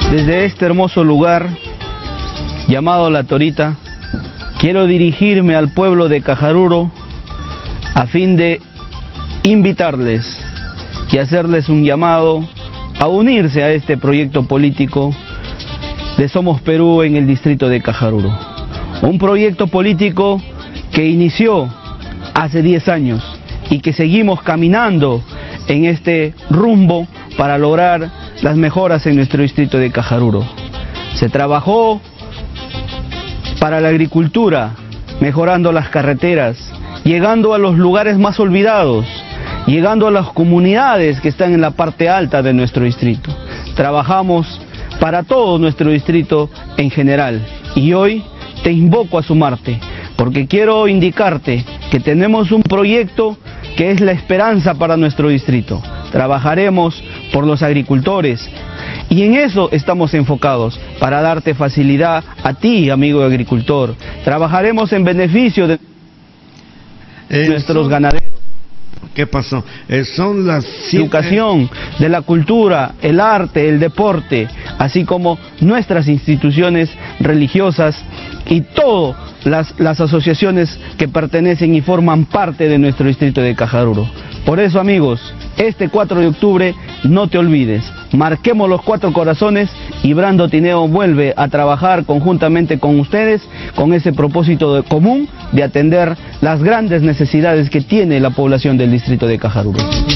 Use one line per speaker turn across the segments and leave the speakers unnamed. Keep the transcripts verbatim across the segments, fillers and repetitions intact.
Desde este hermoso lugar, llamado La Torita, quiero dirigirme al pueblo de Cajaruro a fin de invitarles y hacerles un llamado a unirse a este proyecto político de Somos Perú en el distrito de Cajaruro. Un proyecto político que inició hace diez años y que seguimos caminando en este rumbo para lograr las mejoras en nuestro distrito de Cajaruro. Se trabajó para la agricultura, mejorando las carreteras, llegando a los lugares más olvidados, llegando a las comunidades que están en la parte alta de nuestro distrito. Trabajamos para todo nuestro distrito en general y hoy te invoco a sumarte, porque quiero indicarte que tenemos un proyecto que es la esperanza para nuestro distrito. Trabajaremos por los agricultores y en eso estamos enfocados, para darte facilidad a ti, amigo agricultor. Trabajaremos en beneficio de eh, nuestros son... ganaderos.
¿Qué pasó? Eh, son las siete...
Educación, de la cultura, el arte, el deporte, así como nuestras instituciones religiosas y todas las, las asociaciones que pertenecen y forman parte de nuestro distrito de Cajaruro. Por eso, amigos, este cuatro de octubre no te olvides, marquemos los cuatro corazones y Brando Tineo vuelve a trabajar conjuntamente con ustedes con ese propósito de común de atender las grandes necesidades que tiene la población del distrito de Cajaruro.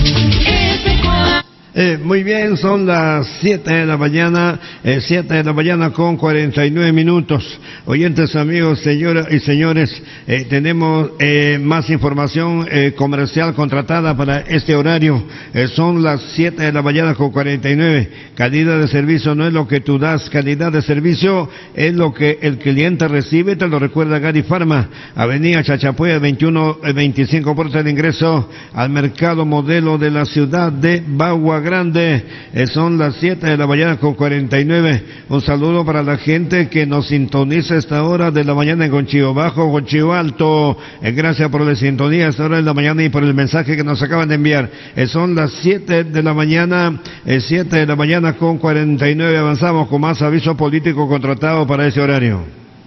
Eh, muy bien, son las siete de la mañana, eh, siete de la mañana con cuarenta y nueve minutos. Oyentes, amigos, señoras y señores, eh, tenemos eh, más información eh, comercial contratada para este horario. Eh, son las siete de la mañana con cuarenta y nueve. Calidad de servicio no es lo que tú das, calidad de servicio es lo que el cliente recibe, te lo recuerda Gary Pharma, Avenida Chachapoya veintiuno veinticinco, puerta de ingreso al mercado modelo de la ciudad de Bagua Grande. Eh, son las siete de la mañana con cuarenta y nueve. Un saludo para la gente que nos sintoniza a esta hora de la mañana en Conchillo Bajo, Conchillo Alto. Eh, gracias por la sintonía a esta hora de la mañana y por el mensaje que nos acaban de enviar. Eh, son las siete de la mañana, eh, siete de la mañana con cuarenta y nueve. Avanzamos con más aviso político contratado para ese horario.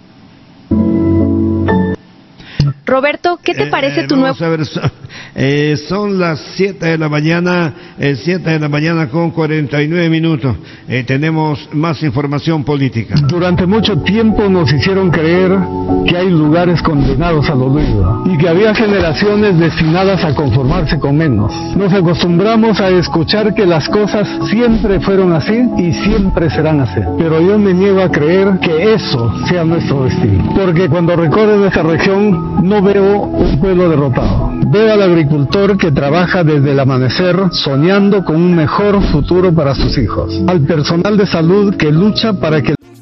Roberto, ¿qué te parece
eh,
tu nuevo...?
A ver, son, eh, son las siete de la mañana, eh, siete de la mañana con cuarenta y nueve minutos. Eh, tenemos más información política.
Durante mucho tiempo nos hicieron creer que hay lugares condenados al olvido y que había generaciones destinadas a conformarse con menos. Nos acostumbramos a escuchar que las cosas siempre fueron así y siempre serán así. Pero yo me niego a creer que eso sea nuestro destino. Porque cuando recorro esta región no veo un pueblo derrotado. Veo al agricultor que trabaja desde el amanecer soñando con un mejor futuro para sus hijos. Al personal de salud que lucha para que